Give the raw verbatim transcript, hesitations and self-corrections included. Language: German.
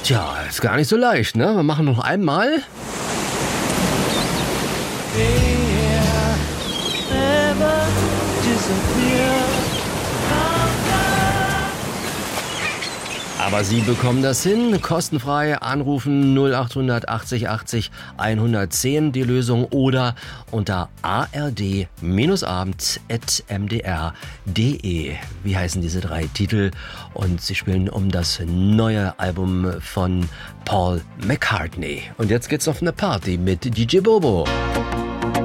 Tja, ist gar nicht so leicht, ne? Wir machen noch einmal. Aber Sie bekommen das hin. Kostenfrei anrufen null acht achtzig achtzig hundertzehn die Lösung oder unter a r d abend at m d r punkt d e. Wie heißen diese drei Titel? Und sie spielen um das neue Album von Paul McCartney. Und jetzt geht's auf eine Party mit D J Bobo.